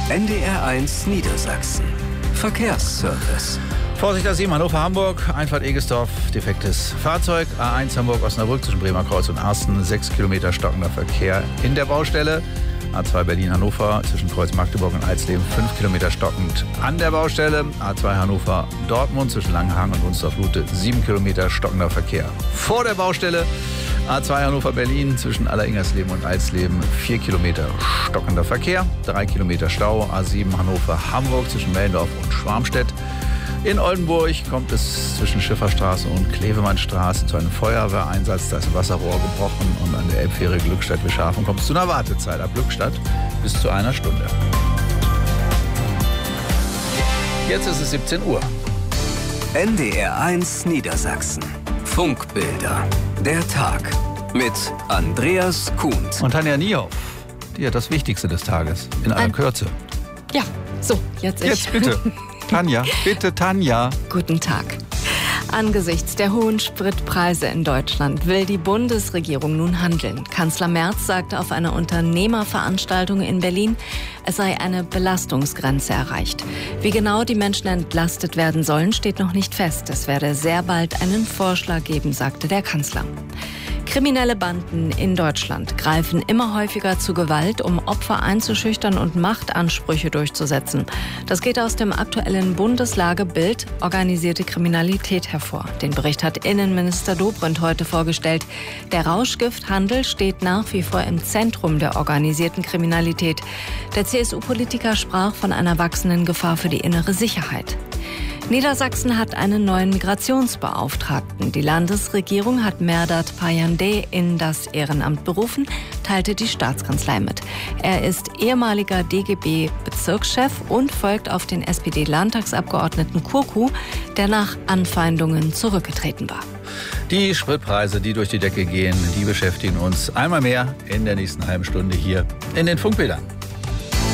NDR1 Niedersachsen. Verkehrsservice. Vorsicht A7 Hannover-Hamburg, Einfahrt Egestorf, defektes Fahrzeug. A1 Hamburg-Osnabrück zwischen Bremer Kreuz und Arsten, 6 Kilometer stockender Verkehr in der Baustelle. A2 Berlin-Hannover zwischen Kreuz Magdeburg und Alsleben, 5 Kilometer stockend an der Baustelle. A2 Hannover-Dortmund zwischen Langenhagen und Wunsdorf-Lute, 7 Kilometer stockender Verkehr vor der Baustelle. A2 Hannover-Berlin zwischen Alleringhersleben und Alsleben, 4 Kilometer stockender Verkehr, 3 Kilometer Stau. A7 Hannover-Hamburg zwischen Mellendorf und Schwarmstedt. In Oldenburg kommt es zwischen Schifferstraße und Klevemannstraße zu einem Feuerwehreinsatz. Da ist ein Wasserrohr gebrochen und an der Elbfähre Glückstadt-Wilschafen kommt es zu einer Wartezeit ab Glückstadt bis zu einer Stunde. Jetzt ist es 17 Uhr. NDR1 Niedersachsen. Funkbilder. Der Tag mit Andreas Kuhnt. Und Tanja Niehoff, die hat das Wichtigste des Tages in aller Kürze. Ja, so, jetzt ich. Jetzt bitte. Tanja, bitte Tanja. Guten Tag. Angesichts der hohen Spritpreise in Deutschland will die Bundesregierung nun handeln. Kanzler Merz sagte auf einer Unternehmerveranstaltung in Berlin, es sei eine Belastungsgrenze erreicht. Wie genau die Menschen entlastet werden sollen, steht noch nicht fest. Es werde sehr bald einen Vorschlag geben, sagte der Kanzler. Kriminelle Banden in Deutschland greifen immer häufiger zu Gewalt, um Opfer einzuschüchtern und Machtansprüche durchzusetzen. Das geht aus dem aktuellen Bundeslagebild Organisierte Kriminalität hervor. Den Bericht hat Innenminister Dobrindt heute vorgestellt. Der Rauschgifthandel steht nach wie vor im Zentrum der organisierten Kriminalität. Der CSU-Politiker sprach von einer wachsenden Gefahr für die innere Sicherheit. Niedersachsen hat einen neuen Migrationsbeauftragten. Die Landesregierung hat Merdat Payandeh in das Ehrenamt berufen, teilte die Staatskanzlei mit. Er ist ehemaliger DGB-Bezirkschef und folgt auf den SPD-Landtagsabgeordneten Kurku, der nach Anfeindungen zurückgetreten war. Die Spritpreise, die durch die Decke gehen, die beschäftigen uns einmal mehr in der nächsten halben Stunde hier in den Funkbildern.